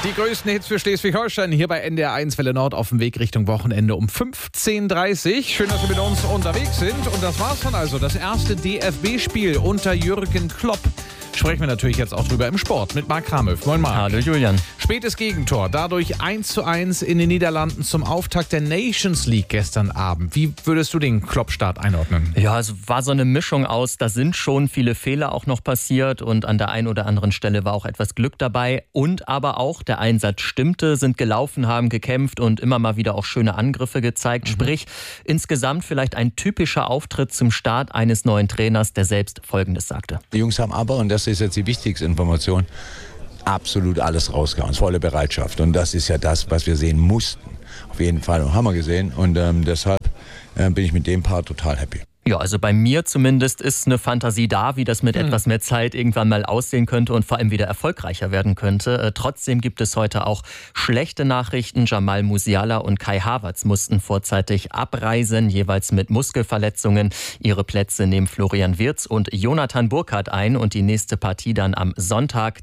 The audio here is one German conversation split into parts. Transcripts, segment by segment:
Die größten Hits für Schleswig-Holstein hier bei NDR 1 Welle Nord auf dem Weg Richtung Wochenende um 15:30 Uhr. Schön, dass Sie mit uns unterwegs sind. Und das war's dann also. Das erste DFB-Spiel unter Jürgen Klopp. Sprechen wir natürlich jetzt auch drüber im Sport mit Marc Kramöff. Moin Marc. Hallo Julian. Spätes Gegentor, dadurch 1:1 in den Niederlanden zum Auftakt der Nations League gestern Abend. Wie würdest du den Klopp-Start einordnen? Ja, es war so eine Mischung aus, da sind schon viele Fehler auch noch passiert und an der einen oder anderen Stelle war auch etwas Glück dabei und aber auch der Einsatz stimmte, sind gelaufen, haben gekämpft und immer mal wieder auch schöne Angriffe gezeigt. Sprich, insgesamt vielleicht ein typischer Auftritt zum Start eines neuen Trainers, der selbst Folgendes sagte. Die Jungs haben aber, und das ist jetzt die wichtigste Information, absolut alles rausgehauen, volle Bereitschaft. Und das ist ja das, was wir sehen mussten. Auf jeden Fall haben wir gesehen und deshalb bin ich mit dem Part total happy. Ja, also bei mir zumindest ist eine Fantasie da, wie das mit etwas mehr Zeit irgendwann mal aussehen könnte und vor allem wieder erfolgreicher werden könnte. Trotzdem gibt es heute auch schlechte Nachrichten. Jamal Musiala und Kai Havertz mussten vorzeitig abreisen, jeweils mit Muskelverletzungen. Ihre Plätze nehmen Florian Wirtz und Jonathan Burkhardt ein und die nächste Partie dann am Sonntag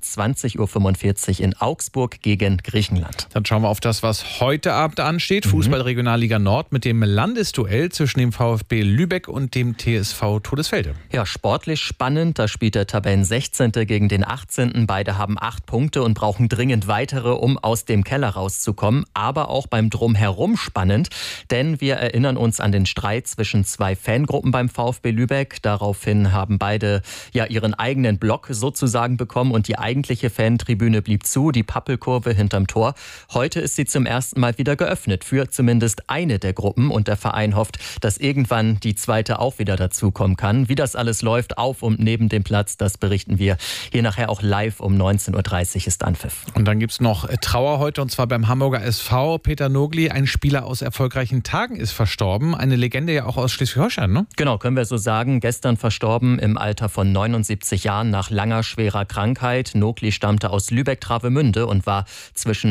20:45 Uhr in Augsburg gegen Griechenland. Dann schauen wir auf das, was heute Abend ansteht. Fußball-Regionalliga Nord mit dem Landesduell zwischen dem VfB Lübeck und dem TSV Todesfelde. Ja, sportlich spannend. Da spielt der Tabellen 16. gegen den 18. Beide haben 8 Punkte und brauchen dringend weitere, um aus dem Keller rauszukommen. Aber auch beim Drumherum spannend, denn wir erinnern uns an den Streit zwischen 2 Fangruppen beim VfB Lübeck. Daraufhin haben beide ja ihren eigenen Block sozusagen bekommen und die eigentliche Fantribüne blieb zu, die Pappelkurve hinterm Tor. Heute ist sie zum ersten Mal wieder geöffnet für zumindest eine der Gruppen und der Verein hofft, dass irgendwann die zweite auch wieder dazukommen kann. Wie das alles läuft auf und neben dem Platz, das berichten wir hier nachher auch live um 19:30 Uhr ist Anpfiff. Und dann gibt es noch Trauer heute und zwar beim Hamburger SV. Peter Nogli, ein Spieler aus erfolgreichen Tagen, ist verstorben. Eine Legende ja auch aus Schleswig-Holstein, ne? Genau, können wir so sagen. Gestern verstorben im Alter von 79 Jahren nach langer, schwerer Krankheit. Nogli stammte aus Lübeck-Travemünde und war zwischen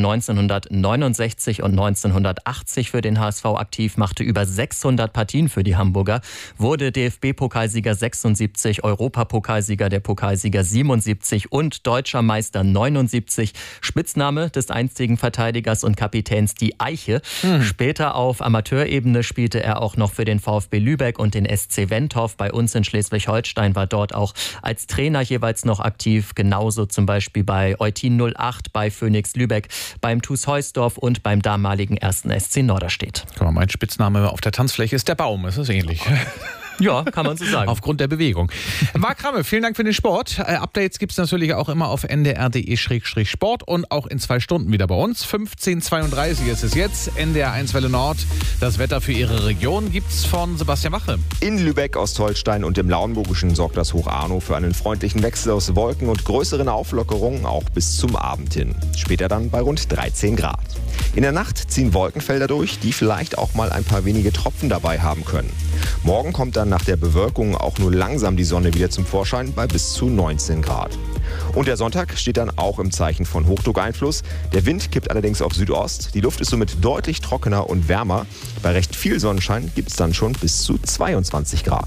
1969 und 1980 für den HSV aktiv, machte über 600 Partien für die Hamburger, wurde DFB-Pokalsieger 76, Europapokalsieger, der Pokalsieger 77 und Deutscher Meister 79. Spitzname des einstigen Verteidigers und Kapitäns die Eiche. Später auf Amateurebene spielte er auch noch für den VfB Lübeck und den SC Wentorf. Bei uns in Schleswig-Holstein war dort auch als Trainer jeweils noch aktiv. Genauso zum Beispiel bei Eutin 08, bei Phoenix Lübeck, beim TuS Heusdorf und beim damaligen 1. SC Norderstedt. Mein Spitzname auf der Tanzfläche ist der Baum. Ist das ähnlich? Ja, kann man so sagen. Aufgrund der Bewegung. Marc Kramöff, vielen Dank für den Sport. Updates gibt es natürlich auch immer auf ndr.de/sport und auch in 2 Stunden wieder bei uns. 15:32 ist es jetzt. NDR 1 Welle Nord. Das Wetter für Ihre Region gibt's von Sebastian Wache. In Lübeck, Ostholstein und im Lauenburgischen sorgt das Hoch Arno für einen freundlichen Wechsel aus Wolken und größeren Auflockerungen auch bis zum Abend hin. Später dann bei rund 13 Grad. In der Nacht ziehen Wolkenfelder durch, die vielleicht auch mal ein paar wenige Tropfen dabei haben können. Morgen kommt dann nach der Bewölkung auch nur langsam die Sonne wieder zum Vorschein bei bis zu 19 Grad. Und der Sonntag steht dann auch im Zeichen von Hochdruckeinfluss. Der Wind kippt allerdings auf Südost. Die Luft ist somit deutlich trockener und wärmer. Bei recht viel Sonnenschein gibt es dann schon bis zu 22 Grad.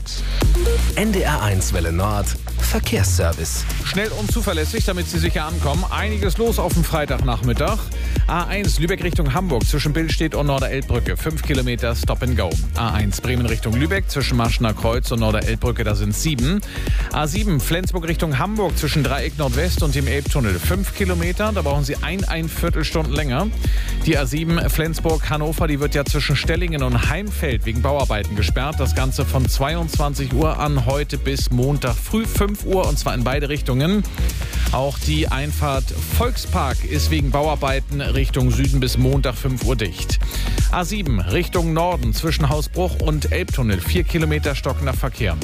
NDR 1 Welle Nord Verkehrsservice. Schnell und zuverlässig, damit Sie sicher ankommen. Einiges los auf dem Freitagnachmittag. A1 Lübeck Richtung Hamburg zwischen Billstedt und Norderelbbrücke. 5 Kilometer Stop and Go. A1 Bremen Richtung Lübeck zwischen Marschener Kreuz und Norderelbbrücke, da sind 7. A7 Flensburg Richtung Hamburg zwischen Dreieck Nordwest und dem Elbtunnel. 5 Kilometer, da brauchen Sie ein Viertelstunden länger. Die A7 Flensburg-Hannover, die wird ja zwischen Stellingen und Heimfeld wegen Bauarbeiten gesperrt. Das Ganze von 22 Uhr an heute bis Montag früh 5 Uhr und zwar in beide Richtungen. Auch die Einfahrt Volkspark ist wegen Bauarbeiten Richtung Süden bis Montag 5 Uhr dicht. A7 Richtung Norden zwischen Hausbruch und Elbtunnel. 4 Kilometer stockender Verkehr.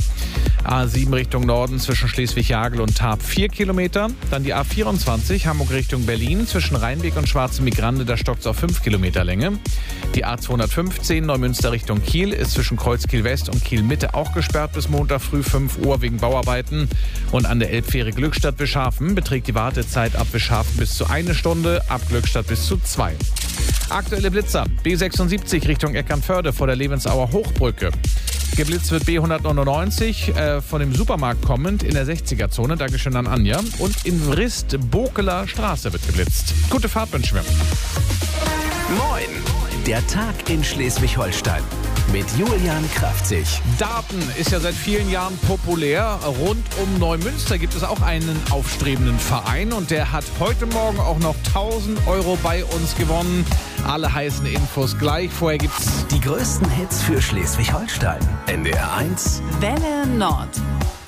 A7 Richtung Norden zwischen Schleswig-Jagel und Tarp 4 Kilometer. Dann die A24 Hamburg Richtung Berlin zwischen Rheinweg und Schwarze Migrande, da stockt es auf 5 Kilometer Länge. Die A215 Neumünster Richtung Kiel ist zwischen Kreuzkiel West und Kiel Mitte auch gesperrt bis Montag früh 5 Uhr wegen Bauarbeiten. Und an der Elbfähre Glückstadt-Wischhafen beträgt die Wartezeit ab Wischhafen bis zu 1 Stunde, ab Glückstadt bis zu 2. Aktuelle Blitzer. B76 Richtung Eckernförde vor der Lebensauer Hochbrücke. Geblitzt wird B199 von dem Supermarkt kommend in der 60er-Zone. Dankeschön an Anja. Und in Wrist Bokeler Straße wird geblitzt. Gute Fahrt wünschen wir. Moin! Der Tag in Schleswig-Holstein mit Julian Kraftzig. Darten ist ja seit vielen Jahren populär. Rund um Neumünster gibt es auch einen aufstrebenden Verein und der hat heute Morgen auch noch 1.000 € bei uns gewonnen. Alle heißen Infos gleich. Vorher gibt's Die größten Hits für Schleswig-Holstein. NDR 1 Welle Nord.